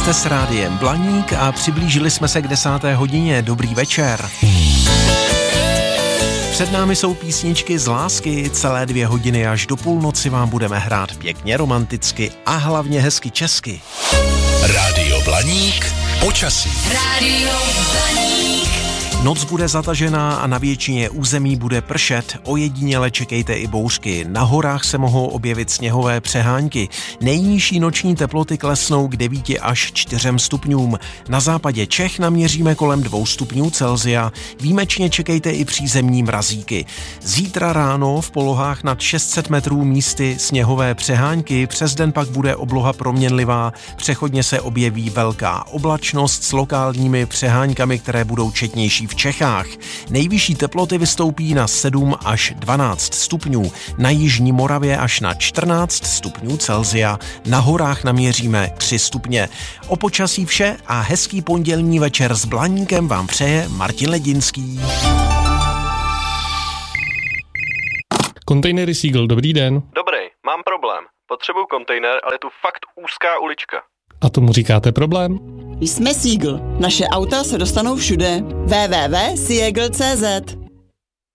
Jste s rádiem Blaník a přiblížili jsme se k 10. hodině. Dobrý večer. Před námi jsou písničky z lásky, celé 2 hodiny až do půlnoci vám budeme hrát pěkně romanticky a hlavně hezky česky. Rádio Blaník, počasí. Rádio Blaník. Noc bude zatažená a na většině území bude pršet. Ojediněle čekejte i bouřky. Na horách se mohou objevit sněhové přehánky. Nejnižší noční teploty klesnou k 9 až 4 stupňům. Na západě Čech naměříme kolem 2 stupňů Celsia. Výjimečně čekejte i přízemní mrazíky. Zítra ráno v polohách nad 600 metrů místy sněhové přehánky. Přes den pak bude obloha proměnlivá. Přechodně se objeví velká oblačnost s lokálními přeháňkami, které budou četnější v Čechách. Nejvyšší teploty vystoupí na 7 až 12 stupňů, na jižní Moravě až na 14 stupňů Celsia, na horách naměříme 3 stupně. O počasí vše a hezký pondělní večer s Blaníkem vám přeje Martin Ledinský. Kontejnery Seagull, dobrý den. Dobrý, mám problém. Potřebuju kontejner, ale je tu fakt úzká ulička. A tomu říkáte problém? Jsme Seagull. Naše auta se dostanou všude. www.seagull.cz